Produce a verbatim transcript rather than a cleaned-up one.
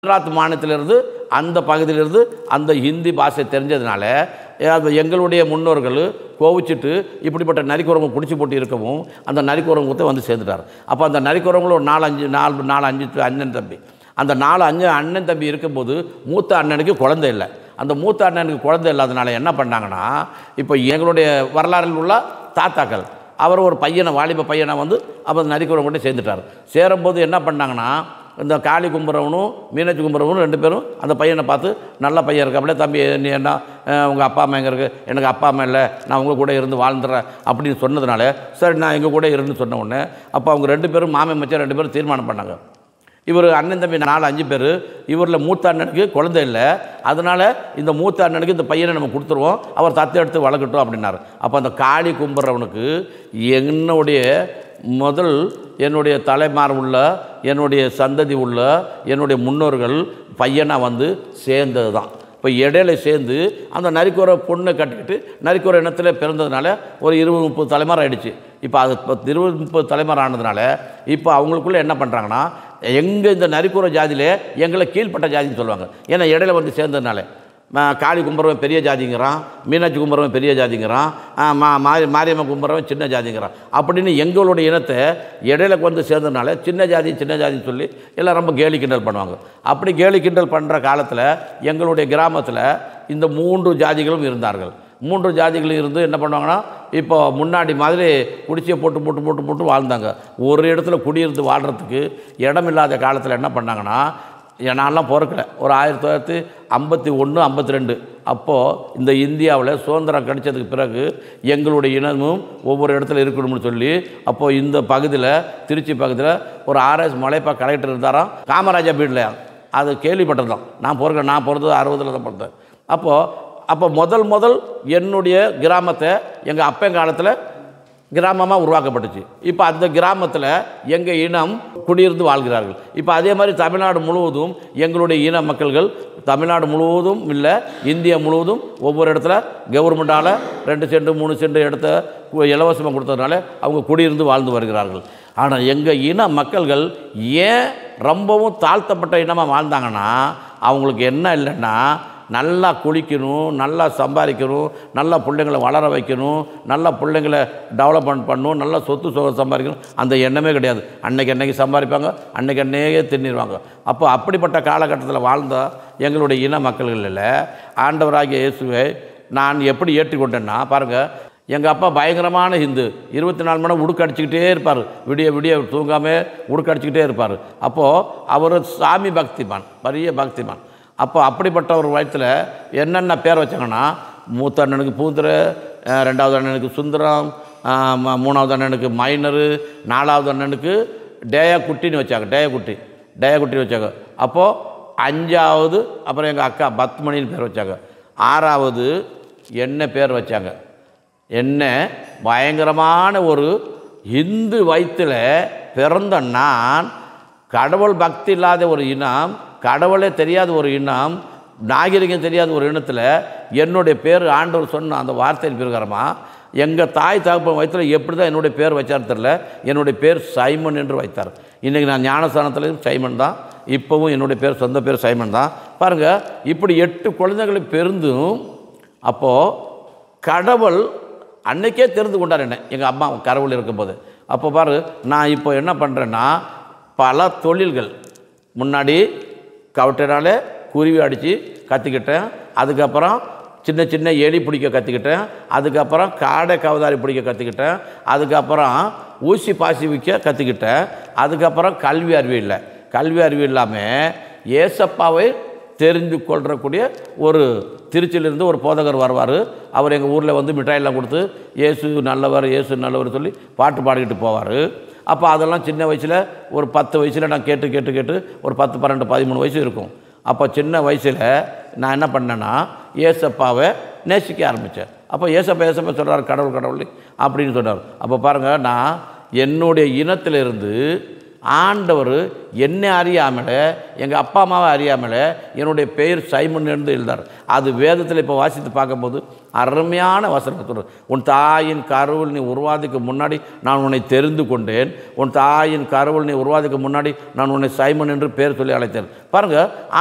குஜராத் மாநிலத்திலிருந்து அந்த பகுதியிலிருந்து அந்த ஹிந்தி பாஷை தெரிஞ்சதுனால எங்களுடைய முன்னோர்கள் கோவிச்சிட்டு இப்படிப்பட்ட நரிக்குரங்கு பிடிச்சி போட்டு இருக்கவும் அந்த நரிக்குரங்கத்தை வந்து சேர்ந்துட்டார். அப்போ அந்த நரிக்குரங்குல ஒரு நாலு அஞ்சு நாலு நாலு அஞ்சு அண்ணன் தம்பி, அந்த நாலு அஞ்சு அண்ணன் தம்பி இருக்கும்போது மூத்த அண்ணனுக்கு குழந்தை இல்லை. அந்த மூத்த அண்ணனுக்கு குழந்தை இல்லாதனால என்ன பண்ணாங்கன்னா, இப்போ எங்களுடைய வரலாறில் உள்ள தாத்தாக்கள் அவர் ஒரு பையனை வாலிப பையனை வந்து அப்போ நரிக்குரங்கிட்ட சேர்ந்துட்டார். சேரும்போது என்ன பண்ணாங்கன்னா, இந்த காளி கும்புறவனும் மீனாட்சி கும்புறவனும் ரெண்டு பேரும் அந்த பையனை பார்த்து நல்ல பையன் இருக்கு, அப்படியே தம்பி நீ என்ன உங்கள் அப்பா அம்மா எங்கே இருக்குது, எனக்கு அப்பா அம்மா இல்லை, நான் உங்கள் கூட இருந்து வாழ்ந்துடுறேன் அப்படின்னு சொன்னதுனால சரி நான் எங்கள் கூட இருந்து சொன்ன உடனே அப்போ அவங்க ரெண்டு பேரும் மாமன் மச்சான் ரெண்டு பேரும் தீர்மானம் பண்ணாங்க. இவர் அண்ணன் தம்பி நாலு அஞ்சு பேர், இவரில் மூத்த அண்ணனுக்கு குழந்தை இல்லை, அதனால் இந்த மூத்த அண்ணனுக்கு இந்த பையனை நம்ம கொடுத்துருவோம், அவர் தத்து எடுத்து வளர்க்கட்டும் அப்படின்னாரு. அப்போ அந்த காளி கும்புறவனுக்கு என்னுடைய முதல் என்னுடைய தலைமார் உள்ள என்னுடைய சந்ததி உள்ள என்னுடைய முன்னோர்கள் பையனாக வந்து சேர்ந்தது தான். இப்போ இடையில சேர்ந்து அந்த நரிக்குற பொண்ணை கட்டிக்கிட்டு நரிக்குற இனத்தில் பிறந்ததுனால ஒரு இருபது முப்பது தலைமுறை ஆகிடுச்சு. இப்போ அது இப்போ இருபது முப்பது தலைமுறை ஆனதுனால இப்போ அவங்களுக்குள்ளே என்ன பண்ணுறாங்கன்னா, எங்கள் இந்த நரிக்குற ஜாதியிலே எங்களை கீழ்ப்பட்ட ஜாதின்னு சொல்லுவாங்க. ஏன்னா இடையில வந்து சேர்ந்ததுனால காளி கும்புறவன் பெரிய ஜாதிங்கிறான், மீனாட்சி கும்புறவன் பெரிய ஜாதிங்கிறான், மா மாரி மாரியம்மன் கும்புறவன் சின்ன ஜாதிங்கிறான் அப்படின்னு எங்களுடைய இனத்தை இடையில வந்து சேர்ந்ததுனால சின்ன ஜாதி சின்ன ஜாதின்னு சொல்லி எல்லாம் ரொம்ப கேலி கிண்டல் பண்ணுவாங்க. அப்படி கேலி கிண்டல் பண்ணுற காலத்தில் எங்களுடைய கிராமத்தில் இந்த மூன்று ஜாதிகளும் இருந்தார்கள். மூன்று ஜாதிகளும் இருந்து என்ன பண்ணுவாங்கன்னா, இப்போ முன்னாடி மாதிரி குடிசையை போட்டு போட்டு போட்டு போட்டு வாழ்ந்தாங்க. ஒரு இடத்துல குடியிருந்து வாழ்கிறதுக்கு இடம் இல்லாத காலத்தில் என்ன பண்ணாங்கன்னா, நான்லாம் பிறக்கல, ஒரு ஆயிரத்தி தொள்ளாயிரத்தி ஐம்பத்தி ஒன்று ஐம்பத்தி ரெண்டு அப்போது இந்த இந்தியாவில் சுதந்திரம் கிடைச்சதுக்கு பிறகு எங்களுடைய இனமும் ஒவ்வொரு இடத்துல இருக்கணும்னு சொல்லி அப்போது இந்த பகுதியில் திருச்சி பகுதியில் ஒரு ஆர்எஸ் மலைப்பா கலெக்டர் இருந்தாராம், காமராஜா வீட்டில். அது கேள்விப்பட்டது தான். நான் பிறக்க நான் பிறந்தது அறுபதில் தான் பிறந்தேன். அப்போது அப்போ முதல் முதல் என்னுடைய கிராமத்தை எங்கள் அப்பன் காலத்தில் கிராமமாக உருவாக்கப்பட்டுச்சு. இப்போ அந்த கிராமத்தில் எங்கள் இனம் குடியிருந்து வாழ்கிறார்கள். இப்போ அதே மாதிரி தமிழ்நாடு முழுவதும் எங்களுடைய இன மக்கள்கள் தமிழ்நாடு முழுவதும் இல்லை, இந்தியா முழுவதும் ஒவ்வொரு இடத்துல கவர்மெண்டால் ரெண்டு சென்ட் மூணு சென்ட் இடத்த இலவசமாக கொடுத்ததுனால அவங்க குடியிருந்து வாழ்ந்து வருகிறார்கள். ஆனால் எங்கள் இன மக்கள்கள் ஏன் ரொம்பவும் தாழ்த்தப்பட்ட இனமாக வாழ்ந்தாங்கன்னா, அவங்களுக்கு என்ன இல்லைன்னா, நல்லா குளிக்கணும், நல்லா சம்பாதிக்கணும், நல்லா பிள்ளைங்களை வளர வைக்கணும், நல்லா பிள்ளைங்களை டெவலப்மெண்ட் பண்ணணும், நல்லா சொத்து சொக சம்பாதிக்கணும், அந்த எண்ணமே கிடையாது. அன்னைக்கு அன்னைக்கு சம்பாதிப்பாங்க, அன்னைக்கு அன்னைக்கே தின்னிடுவாங்க. அப்போ அப்படிப்பட்ட காலகட்டத்தில் வாழ்ந்த எங்களுடைய இன மக்கள்களில் ஆண்டவராகிய இயேசுவை நான் எப்படி ஏற்றுக்கொண்டேன்னா, பாருங்கள், எங்கள் அப்பா பயங்கரமான ஹிந்து, இருபத்தி நாலு மணி நேரம் உடுக்கடிச்சிக்கிட்டே இருப்பார், விடிய விடிய தூங்காமல் உடுக்கடிச்சிக்கிட்டே இருப்பார். அப்போது அவர் சாமி பக்திமான், பெரிய பக்திமான். அப்போ அப்படிப்பட்ட ஒரு வயத்தில் என்னென்ன பேர் வச்சாங்கன்னா, மூத்த அண்ணனுக்கு பூந்திர, ரெண்டாவது அண்ணனுக்கு சுந்தரம், மூணாவது அண்ணனுக்கு மைனரு, நாலாவது அண்ணனுக்கு டேயா குட்டின்னு வச்சாங்க, டேயா குட்டி டேயா குட்டின்னு வச்சாங்க. அப்போது அஞ்சாவது அப்புறம் எங்கள் அக்கா பத்மணின்னு பேர் வச்சாங்க. ஆறாவது என்ன பேர் வச்சாங்க, என்ன பயங்கரமான ஒரு இந்து வயிற்றில் பிறந்த நான், கடவுள் பக்தி இல்லாத ஒரு இனம், கடவுளே தெரியாத ஒரு இனம், நாகரிகம் தெரியாத ஒரு இனத்தில் என்னுடைய பேர் ஆண்டவர் சொன்ன அந்த வார்த்தையின் பிரகாரமாக எங்கள் தாய் தகப்பன் வயிற்றில் எப்படி தான் என்னுடைய பேர் வச்சார் தெரில, என்னுடைய பேர் சைமன் என்று வைத்தார். இன்றைக்கி நான் ஞானஸ்தானத்துலேயும் சைமன் தான், இப்போவும் என்னுடைய பேர் சொந்த பேர் சைமன் தான். பாருங்கள், இப்படி எட்டு குழந்தைகளை பெருந்தும் அப்போது கடவுள் அன்னைக்கே தெரிந்து கொண்டார் என்ன, எங்கள் அம்மா கடவுள் இருக்கும்போது. அப்போ பாரு, நான் இப்போ என்ன பண்ணுறேன்னா, பல தொழில்கள் முன்னாடி கவுட்டனால குருவி அடித்து கற்றுக்கிட்டேன், அதுக்கப்புறம் சின்ன சின்ன எலி பிடிக்க கற்றுக்கிட்டேன், அதுக்கப்புறம் காடை கவதாரி பிடிக்க கற்றுக்கிட்டேன், அதுக்கப்புறம் ஊசி பாசி விற்க கற்றுக்கிட்டேன், அதுக்கப்புறம் கல்வி அறிவு இல்லை. கல்வி அறிவு இல்லாமல் ஏசப்பாவை தெரிந்து கொள்றக்கூடிய ஒரு திருச்சியிலேருந்து ஒரு போதகர் வருவார். அவர் எங்கள் ஊரில் வந்து மிட்டாயெல்லாம் கொடுத்து இயேசு நல்லவர் இயேசு நல்லவர் சொல்லி பாட்டு பாடிக்கிட்டு போவார். அப்போ அதெல்லாம் சின்ன வயசில் ஒரு பத்து வயசில் நான் கேட்டு கேட்டு கேட்டு ஒரு பத்து பன்னெண்டு பதிமூணு வயசு இருக்கும். அப்போ சின்ன வயசில் நான் என்ன பண்ணேன்னா, ஏசப்பாவை நேசிக்க ஆரம்பித்தேன். அப்போ ஏசப்பா ஏசப்பா சொல்கிறார் கடவுள் கடவுள் அப்படின்னு சொன்னார். அப்போ பாருங்கள், நான் என்னுடைய இனத்திலிருந்து ஆண்டவர் என்னை அறியாமல், எங்கள் அப்பா அம்மாவை அறியாமல் என்னுடைய பெயர் சைமன் இருந்து எழுதார். அது வேதத்தில் இப்போ வாசித்து பார்க்கும்போது அருமையான வசனத்தோடு, உன் தாயின் கருவில் நீ உருவாதிக்கு முன்னாடி நான் உன்னை தெரிந்து கொண்டேன், உன் தாயின் கருவில் நீ உருவாதிக்கு முன்னாடி நான் உன்னை சைமன் என்று பேர் சொல்லி அழைத்தேன். பாருங்கள்,